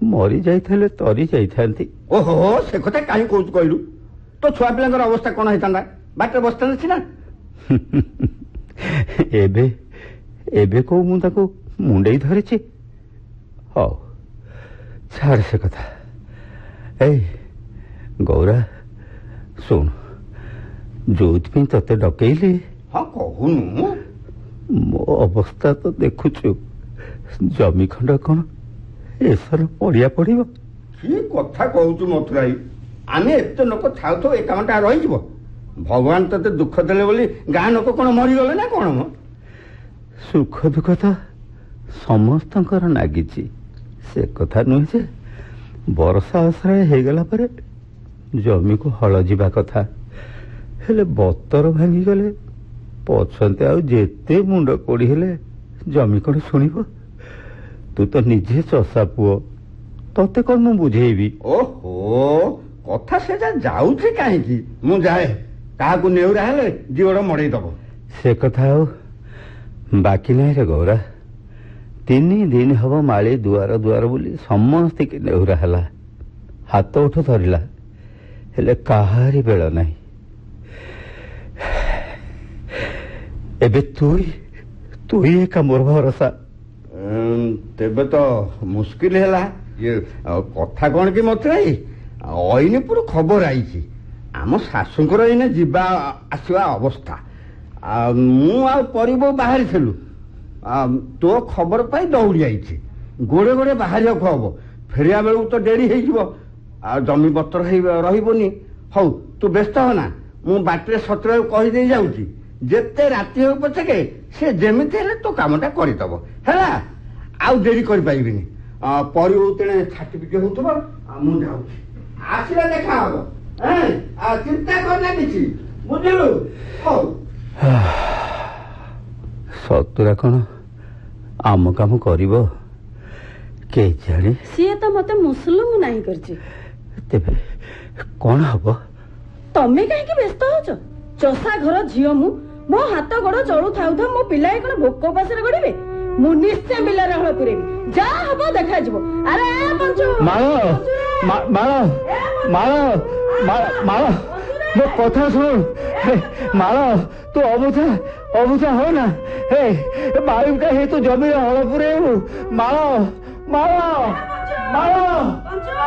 मरी जाइथले तरी जाइथांती। ओहो से कथा काहे कहू कहलु तो छुआ पिलांकर अवस्था कोन हेतांदा बाटे बस्तान छिना एबे एबे को मु ताको मुंडेई धरिछि। हो छाड़ से कथा। ए गौरा सुन जोथि तते डकैली। हाँ कहूनु मो अवस्था तो देखुछु जमी खंड कौन एसर पड़िया पड़िबो कि कथा कहूछु मथुराई आमे एते लोक थाउ तो ए कामटा रहि जिवो भगवान तते दुख देले बोली गाँ लोक कोन मरि गले ना कोन म सुख दुख तो समस्तंकर नागिची से कथा नुहे जे वर्षा आश्रय हो गला परे जमी को हल जीवा कथा हेले बतर भांगी गले पछंते आउ जेते मुंड कोड़ी हेले जमी कौन शुणव तू तो निजे चषा पुओ तते कौन मु बुझेबी। ओहो कथा से जाऊथि काहेकि मु जाए काहाकू नेउरा हेले जीवड़ मड़ई दबो से कथा आउ बाकी नहीं रे गौरा। 3 दिन हब माली दुआर दुआर बोली समस्ते के नेउरा हला हाथ उठ धरला हेले काहारी बेल नहीं। एबे तु एका मोर भरोसा तेबे तो मुस्किल है ये कथा कौन कि मथुराई अइनपुर खबर आई आम शाशुंकर एने जीवा आसवा अवस्था मु आ परिबो बाहर थिलु तो खबर पाई दौड़ी आई गोड़े गोड़े बाहर हम फेरिया बेलू तो डेरी हो जमी बतर रही हौ तू व्यस्त होना मु बाटे सत्र कहीदे जाऊँगी जेते राति हो पछके से जेमिति हेले तो कामटा करदब है आउ डेरी कर पाइबिनी परि तेणे छाटी पिटी होतबो मु जाउछि आसिला देखा हबो आ चिंता करना किछि बुझलु हो सतुरा कोन आम काम करिवो के जाने सिए तो मते मुसलम नाही करछि तेबे कोन हबो तमे काहे कि व्यस्त होछ चसा घर झियो मो हाथ गोड़ चलू थाउ था मो पिलाए कोन भोक पासरे गड़िबे मु निश्चय बिला रहळ पुरेबी जा हबो देखा जबो। अरे पंचू मारो मारो मारो मो कथा सुन मारो तू अबुझा हो ना हे बारिम का हे तू जमी हळ पुरेबू मारो मारो मारो।